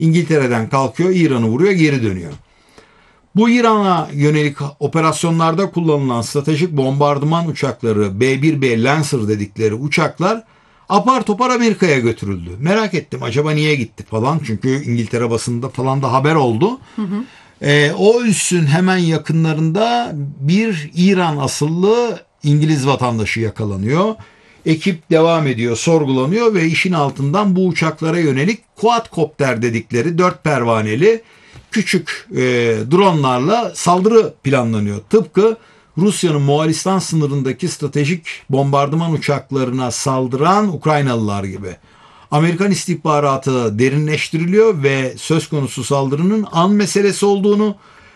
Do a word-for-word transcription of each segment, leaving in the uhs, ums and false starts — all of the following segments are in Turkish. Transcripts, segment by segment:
İngiltere'den kalkıyor, İran'ı vuruyor, geri dönüyor. Bu İran'a yönelik operasyonlarda kullanılan stratejik bombardıman uçakları, B bir B Lancer dedikleri uçaklar apar topar Amerika'ya götürüldü. Merak ettim acaba niye gitti falan, çünkü İngiltere basında falan da haber oldu. Hı hı. E, o üssün hemen yakınlarında bir İran asıllı İngiliz vatandaşı yakalanıyor. Ekip devam ediyor, sorgulanıyor ve işin altından bu uçaklara yönelik quadcopter dedikleri dört pervaneli küçük e, dronlarla saldırı planlanıyor. Tıpkı Rusya'nın Moğolistan sınırındaki stratejik bombardıman uçaklarına saldıran Ukraynalılar gibi. Amerikan istihbaratı derinleştiriliyor ve söz konusu saldırının an meselesi olduğunu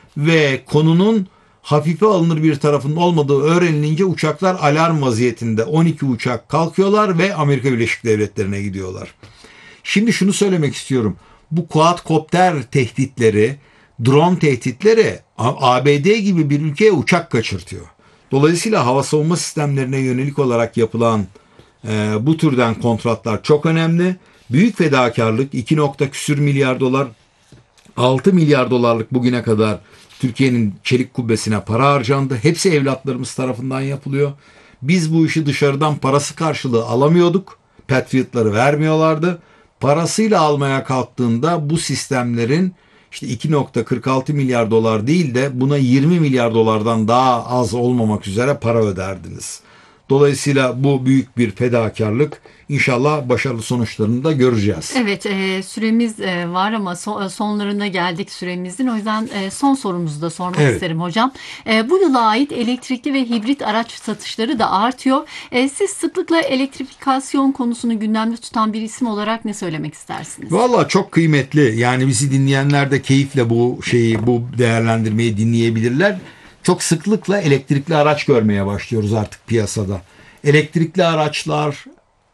ve konunun hafife alınır bir tarafının olmadığı öğrenilince uçaklar alarm vaziyetinde on iki uçak kalkıyorlar ve Amerika Birleşik Devletleri'ne gidiyorlar. Şimdi şunu söylemek istiyorum. Bu quadcopter tehditleri, drone tehditleri A B D gibi bir ülkeye uçak kaçırtıyor. Dolayısıyla hava savunma sistemlerine yönelik olarak yapılan e, bu türden kontratlar çok önemli. Büyük fedakarlık, iki nokta küsür milyar dolar, altı milyar dolarlık bugüne kadar Türkiye'nin çelik kubbesine para harcandı. Hepsi evlatlarımız tarafından yapılıyor. Biz bu işi dışarıdan parası karşılığı alamıyorduk. Patriot'ları vermiyorlardı. Parasıyla almaya kalktığında bu sistemlerin işte iki nokta kırk altı milyar dolar değil de buna yirmi milyar dolardan daha az olmamak üzere para öderdiniz. Dolayısıyla bu büyük bir fedakarlık. İnşallah başarılı sonuçlarını da göreceğiz. Evet, e, süremiz e, var ama son, sonlarına geldik süremizin. O yüzden e, son sorumuzu da sormak evet. isterim hocam. E, bu yıla ait elektrikli ve hibrit araç satışları da artıyor. E, siz sıklıkla elektrifikasyon konusunu gündemde tutan bir isim olarak ne söylemek istersiniz? Vallahi çok kıymetli. Yani bizi dinleyenler de keyifle bu şeyi, bu değerlendirmeyi dinleyebilirler. Çok sıklıkla elektrikli araç görmeye başlıyoruz artık piyasada. Elektrikli araçlar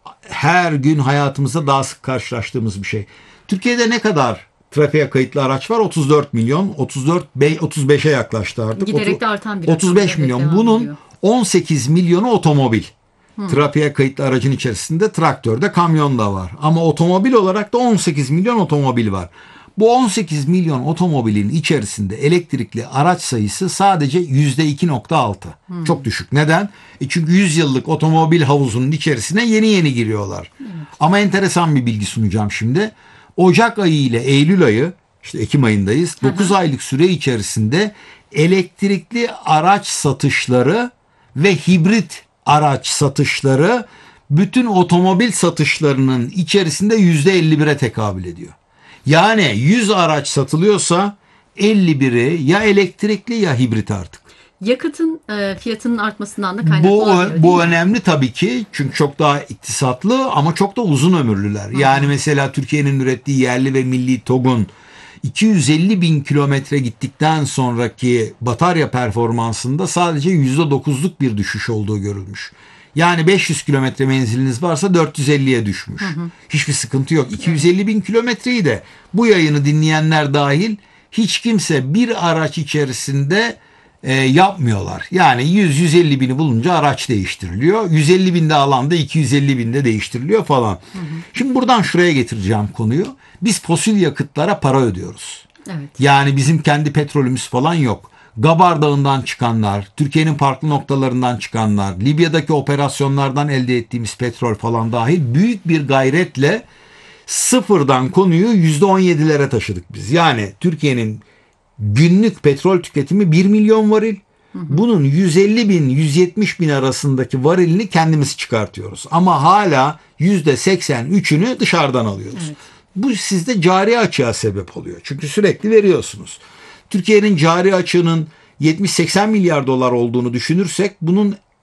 her gün hayatımızda daha sık karşılaştığımız bir şey. Türkiye'de ne kadar trafiğe kayıtlı araç var? otuz dört milyon, otuz dört otuz beşe yaklaştı artık. Giderek de artan bir otuz beş milyon. Bunun on sekiz milyonu otomobil. Hmm. Trafiğe kayıtlı aracın içerisinde traktörde, kamyon da var. Ama otomobil olarak da on sekiz milyon otomobil var. Bu on sekiz milyon otomobilin içerisinde elektrikli araç sayısı sadece yüzde iki nokta altı. Hmm. Çok düşük. Neden? E çünkü yüz yıllık otomobil havuzunun içerisine yeni yeni giriyorlar. Evet. Ama enteresan bir bilgi sunacağım şimdi. Ocak ayı ile Eylül ayı, işte Ekim ayındayız. dokuz aylık süre içerisinde elektrikli araç satışları ve hibrit araç satışları bütün otomobil satışlarının içerisinde yüzde elli bire tekabül ediyor. Yani yüz araç satılıyorsa elli biri ya elektrikli ya hibrit artık. Yakıtın e, fiyatının artmasından da kaynaklı bu, olabilir. Bu önemli tabii ki. Çünkü çok daha iktisatlı ama çok da uzun ömürlüler. Hı-hı. Yani mesela Türkiye'nin ürettiği yerli ve milli TOG'un iki yüz elli bin kilometre gittikten sonraki batarya performansında sadece yüzde dokuzluk bir düşüş olduğu görülmüş. Yani beş yüz kilometre menziliniz varsa dört yüz elliye düşmüş. Hı hı. Hiçbir sıkıntı yok. iki yüz elli bin kilometreyi de bu yayını dinleyenler dahil hiç kimse bir araç içerisinde e, yapmıyorlar. Yani yüz yüz elli bini bulunca araç değiştiriliyor. yüz elli binde alanda iki yüz elli binde değiştiriliyor falan. Hı hı. Şimdi buradan şuraya getireceğim konuyu. Biz fosil yakıtlara para ödüyoruz. Evet. Yani bizim kendi petrolümüz falan yok. Gabar Dağı'ndan çıkanlar, Türkiye'nin farklı noktalarından çıkanlar, Libya'daki operasyonlardan elde ettiğimiz petrol falan dahil büyük bir gayretle sıfırdan konuyu yüzde on yedilere taşıdık biz. Yani Türkiye'nin günlük petrol tüketimi bir milyon varil. Hı hı. Bunun yüz elli bin yüz yetmiş bin arasındaki varilini kendimiz çıkartıyoruz. Ama hala yüzde seksen üçünü dışarıdan alıyoruz. Evet. Bu sizde cari açığa sebep oluyor. Çünkü sürekli veriyorsunuz. Türkiye'nin cari açığının yetmiş seksen milyar dolar olduğunu düşünürsek bunun